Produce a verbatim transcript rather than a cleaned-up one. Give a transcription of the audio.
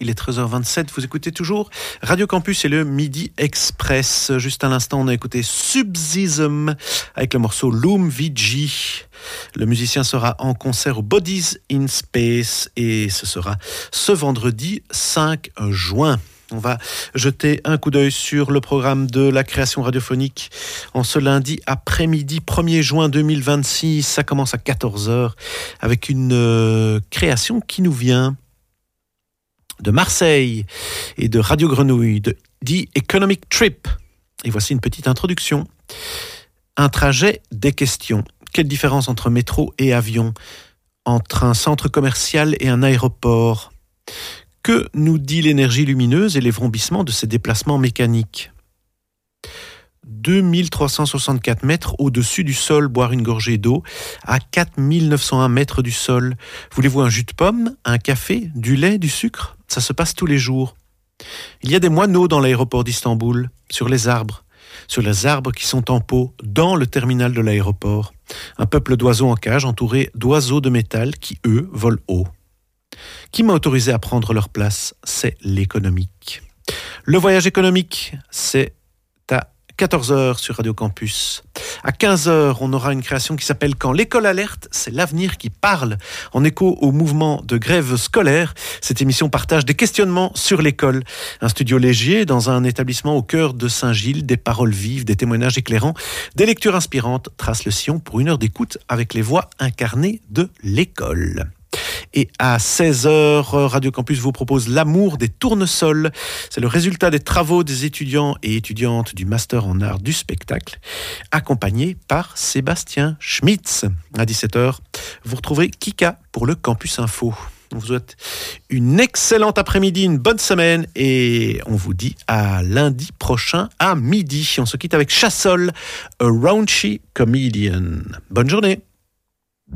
Il est treize heures vingt-sept, vous écoutez toujours Radio Campus et le Midi Express. Juste à l'instant, on a écouté Subsism avec le morceau Loom V G. Le musicien sera en concert au Bodies in Space et ce sera ce vendredi cinq juin. On va jeter un coup d'œil sur le programme de la création radiophonique en ce lundi après-midi premier juin deux mille vingt-six. Ça commence à quatorze heures avec une euh, création qui nous vient de Marseille et de Radio Grenouille, de The Economic Trip. Et voici une petite introduction. Un trajet, des questions. Quelle différence entre métro et avion? Entre un centre commercial et un aéroport? Que nous dit l'énergie lumineuse et les vrombissements de ces déplacements mécaniques? deux mille trois cent soixante-quatre mètres au-dessus du sol, boire une gorgée d'eau à quatre mille neuf cent un mètres du sol. Voulez-vous un jus de pomme, un café, du lait, du sucre? Ça se passe tous les jours. Il y a des moineaux dans l'aéroport d'Istanbul, sur les arbres, sur les arbres qui sont en pot, dans le terminal de l'aéroport. Un peuple d'oiseaux en cage entouré d'oiseaux de métal qui, eux, volent haut. Qui m'a autorisé à prendre leur place? C'est l'économique. Le voyage économique, c'est à quatorze heures sur Radio Campus. À quinze heures, on aura une création qui s'appelle « Quand l'école alerte, c'est l'avenir qui parle ». En écho au mouvement de grève scolaire, cette émission partage des questionnements sur l'école. Un studio léger dans un établissement au cœur de Saint-Gilles, des paroles vives, des témoignages éclairants, des lectures inspirantes tracent le sillon pour une heure d'écoute avec les voix incarnées de l'école. Et à seize heures, Radio Campus vous propose L'amour des tournesols. C'est le résultat des travaux des étudiants et étudiantes du Master en art du spectacle, accompagné par Sébastien Schmitz. À dix-sept heures, vous retrouverez Kika pour le Campus Info. On vous souhaite une excellente après-midi, une bonne semaine et on vous dit à lundi prochain à midi. On se quitte avec Chassol, A Raunchy Comedian. Bonne journée.